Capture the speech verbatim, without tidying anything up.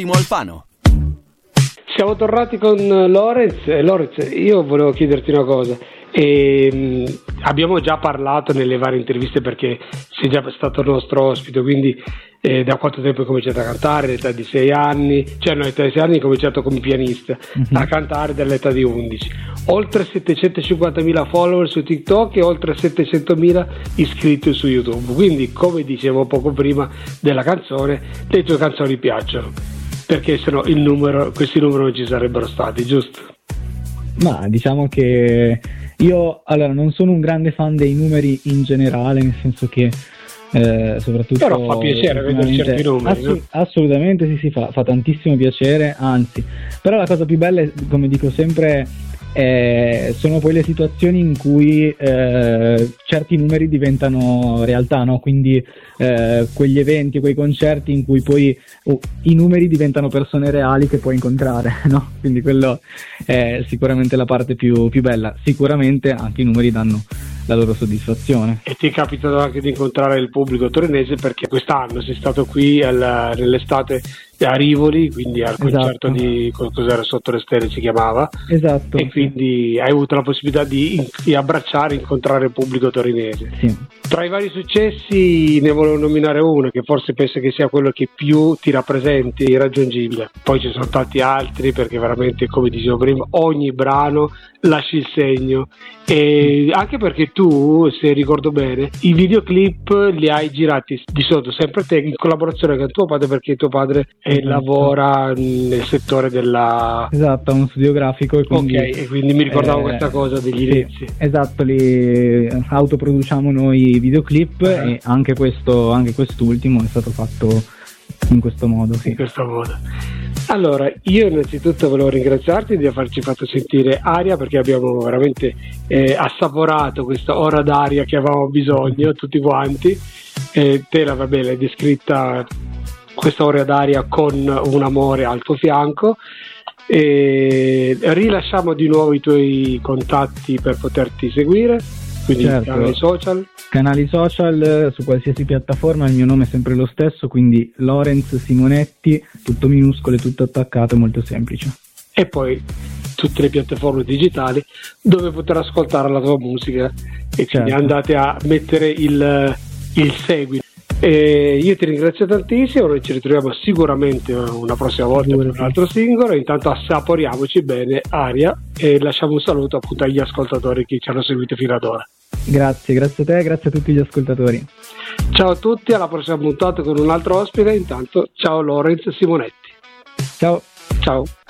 Alfano. Siamo tornati con Lorenz. Eh, Lorenz, io volevo chiederti una cosa. E, mh, abbiamo già parlato nelle varie interviste perché sei già stato nostro ospite, quindi eh, da quanto tempo hai cominciato a cantare? All'età di sei anni, cioè no, all'età di sei anni hai cominciato come pianista uh-huh. a cantare dall'età di undici. Oltre settecentocinquantamila follower su TikTok e oltre settecentomila iscritti su YouTube. Quindi, come dicevo poco prima della canzone, le tue canzoni piacciono, perché sennò il numero, questi numeri non ci sarebbero stati, giusto? Ma diciamo che io allora non sono un grande fan dei numeri in generale, nel senso che eh, soprattutto però fa piacere vedere certi numeri, assu- no? Assolutamente sì, sì, fa, fa tantissimo piacere, anzi, però la cosa più bella è, come dico sempre, eh, sono poi le situazioni in cui eh, certi numeri diventano realtà, no? Quindi eh, quegli eventi, quei concerti in cui poi oh, i numeri diventano persone reali che puoi incontrare, no? Quindi quello è sicuramente la parte più, più bella. Sicuramente anche i numeri danno la loro soddisfazione. E ti è capitato anche di incontrare il pubblico torinese, perché quest'anno sei stato qui al, nell'estate a Rivoli, quindi al concerto esatto. di cos'era, Sotto le Stelle si chiamava, esatto, e quindi hai avuto la possibilità di, di abbracciare e incontrare il pubblico torinese. Sì. Tra i vari successi ne volevo nominare uno che forse penso che sia quello che più ti rappresenti, irraggiungibile. Poi ci sono tanti altri, perché veramente, come dicevo prima, ogni brano lasci il segno, e anche perché tu, se ricordo bene, i videoclip li hai girati di solito sempre te in collaborazione con tuo padre, perché tuo padre eh, lavora nel settore della esatto, uno studio grafico, e quindi, ok, e quindi mi ricordavo eh, questa cosa degli sì, inizi. Esatto, li autoproduciamo noi i videoclip, uh-huh. e anche questo anche quest'ultimo è stato fatto in questo modo, sì. In questo modo. Allora, io innanzitutto volevo ringraziarti di averci fatto sentire aria, perché abbiamo veramente eh, assaporato questa ora d'aria che avevamo bisogno tutti quanti. Eh, te la, vabbè, l'hai descritta questa ora d'aria con un amore al tuo fianco. E rilasciamo di nuovo i tuoi contatti per poterti seguire, quindi certo. canali social. Canali social su qualsiasi piattaforma, il mio nome è sempre lo stesso, quindi Lorenz Simonetti, tutto minuscolo e tutto attaccato, molto semplice. E poi tutte le piattaforme digitali dove poter ascoltare la tua musica, e quindi certo. andate a mettere il, il segui. E io ti ringrazio tantissimo, noi ci ritroviamo sicuramente una prossima volta per un altro singolo. Intanto assaporiamoci bene aria e lasciamo un saluto appunto agli ascoltatori che ci hanno seguito fino ad ora. Grazie, grazie a te, grazie a tutti gli ascoltatori. Ciao a tutti, alla prossima puntata con un altro ospite. Intanto ciao Lorenz Simonetti. Ciao. Ciao.